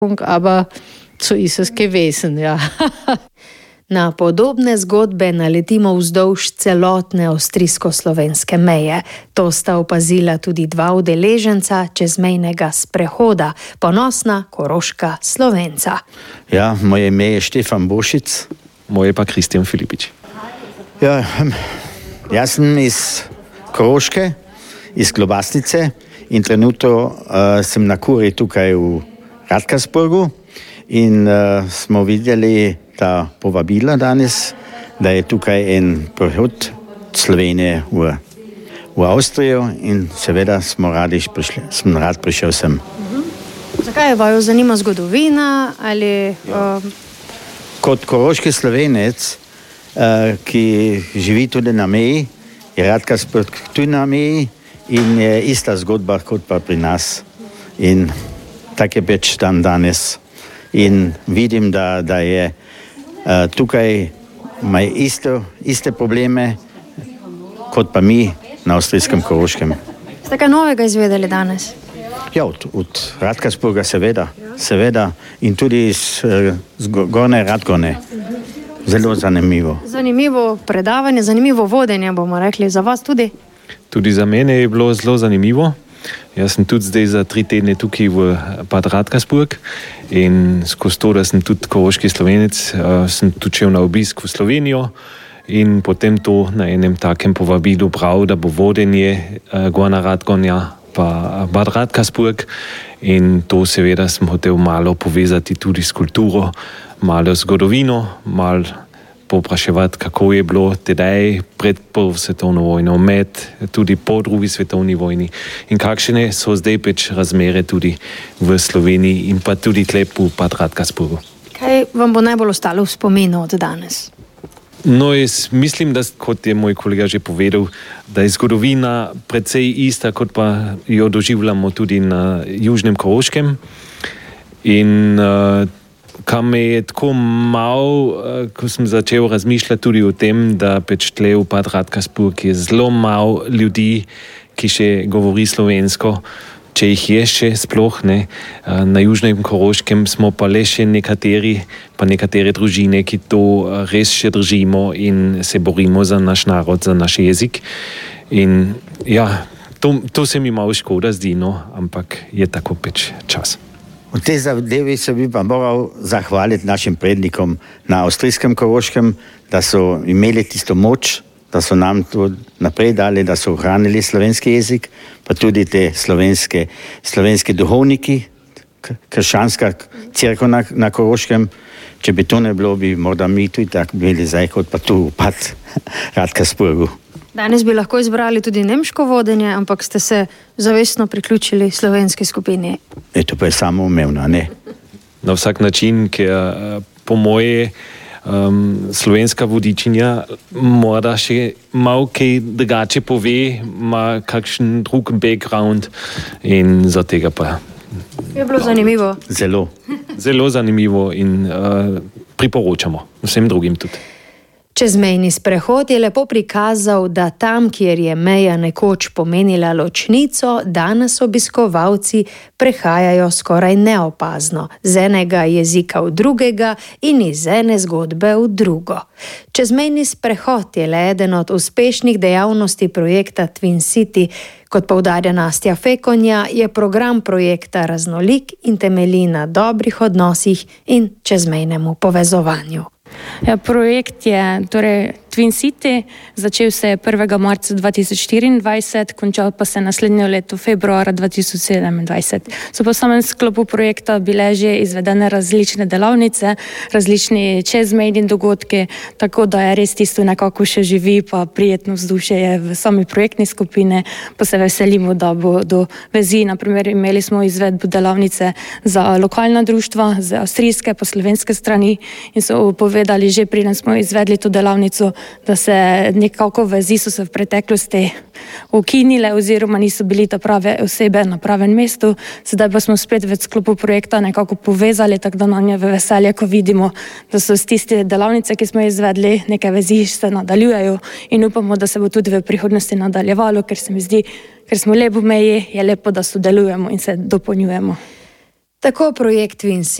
aber so ist es gewesen, ja. Na podobne zgodbe naletimo vzdolž celotne avstrijsko-slovenske meje. To sta opazila tudi dva udeleženca čezmejnega sprehoda, ponosna koroška Slovenca. Ja, moje ime je Štefan Bošic. Moje pa Kristjan Filipič. Ja, jaz sem iz Koroške, iz Klobasnice in trenutno sem na kuri tukaj v Radkersburgu in smo videli ta povabila danes, da je tukaj en prehod Slovenije v Avstrijo in seveda sem rad prišel sem. Zakaj vaju zanima zgodovina ali... Kot koroški Slovenec, ki živi tudi na meji, je Radkersburg tudi na meji in je ista zgodba kot pa pri nas. In tak je pač dan danes. In vidim, da je tukaj imajo iste probleme kot pa mi na avstrijskem Koroškem. Ste kaj novega izvedeli danes? Ja, od Radkersburga seveda in tudi iz Gornje Radgone. Zelo zanimivo. Zanimivo predavanje, zanimivo vodenje, bomo rekli, za vas tudi? Tudi za mene je bilo zelo zanimivo. Jaz sem tudi zdaj za 3 tedne tukaj v Bad Radkersburg in skozi to, da sem tudi koroški Slovenec, sem tudi šel na obisk v Slovenijo in potem to na enem takem povabilu bral, da bo vodenje Gornja Radgonja pa Bad Radkersburg in to seveda sem hotel malo povezati tudi s kulturo, malo zgodovino, malo popraševati, kako je bilo tedaj pred prvo svetovno vojno, med tudi po drugi svetovni vojni in kakšne so zdaj pač razmere tudi v Sloveniji in pa tudi tlep v Bad Radkersburgu. Kaj vam bo najbolj ostalo v spominu od danes? No, jaz mislim, da, kot je moj kolega že povedal, da je zgodovina precej ista, kot pa jo doživljamo tudi na Južnem Koroškem. In kam me je tako malo, ko sem začel razmišljati tudi o tem, da pač tle v Bad Radkersburg je zelo malo ljudi, ki še govori slovensko, če jih je še sploh, ne. Na Južnem Koroškem smo pa le še nekatere družine, ki to res še držimo in se borimo za naš narod, za naš jezik. In ja, to se mi malo škoda zdi, no, ampak je tako pač čas. V tej zadevi se bi pa moral zahvaliti našim prednikom na avstrijskem Koroškem, da so imeli tisto moč, da so nam to naprej dali, da so ohranili slovenski jezik, pa tudi te slovenske duhovniki, krščanska cerkev na Koroškem. Če bi to ne bilo, bi morda mi tudi tako bili zdaj, kot pa tu v Bad Radkersburgu. Danes bi lahko izbrali tudi nemško vodenje, ampak ste se zavestno priključili slovenski skupini. To pa je samoumevno, ne? Na vsak način, ker po moje slovenska vodičinja morda še malo kaj drugače pove, ima kakšen drug background in za tega pa... Je bilo zanimivo. Zelo zanimivo in priporočamo vsem drugim tudi. Čezmejni sprehod je lepo prikazal, da tam, kjer je meja nekoč pomenila ločnico, danes obiskovalci prehajajo skoraj neopazno, z enega jezika v drugega in iz ene zgodbe v drugo. Čezmejni sprehod je le eden od uspešnih dejavnosti projekta Twin City. Kot poudarja Nastja Fekonja, je program projekta raznolik in temelji na dobrih odnosih in čezmejnemu povezovanju. Ja, projekt je torej Twin City, začel se je 1. marca 2024, končal pa se naslednje leto februara 2027. So pa v samem sklopu projekta bile že izvedene različne delavnice, različni čezmejni dogodki, tako da je res tisto nekako še živi, pa prijetno vzdušje je v sami projektni skupini, pa se veselimo, da bo do vezi. Naprimer, imeli smo izvedbo delavnice za lokalna društva, z avstrijske pa slovenske strani in so povedali že preden smo izvedli to delavnico, da se nekako vezi so se v preteklosti ukinile oziroma niso bili ta prave osebe na pravem mestu. Sedaj pa smo spet v sklopu projekta nekako povezali, tako da nam je veselje, ko vidimo, da so z tiste delavnice, ki smo izvedli, neke vezi se nadaljujejo in upamo, da se bo tudi v prihodnosti nadaljevalo, ker se mi zdi, ker smo lepo meji, je lepo, da sodelujemo in se dopolnjujemo. Tako projekt Twin Cities